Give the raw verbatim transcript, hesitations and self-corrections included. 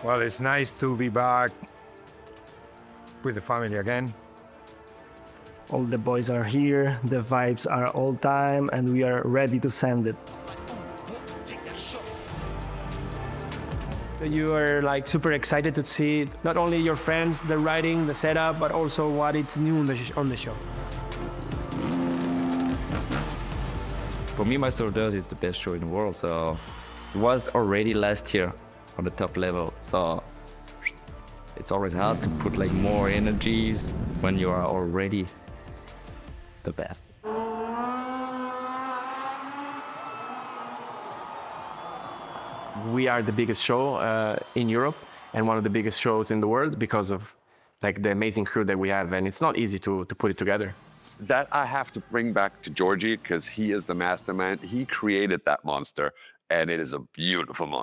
Well, it's nice to be back with the family again. All the boys are here, the vibes are all time, and we are ready to send it. You are like super excited to see not only your friends, the writing, the setup, but also what is new on the, sh on the show. For me, Master of Dirt is the best show in the world, so it was already last year on the top level, so it's always hard to put like more energies when you are already the best. We are the biggest show uh, in Europe and one of the biggest shows in the world because of like the amazing crew that we have, and it's not easy to, to put it together. That I have to bring back to Georgi because he is the mastermind. He created that monster, and it is a beautiful monster.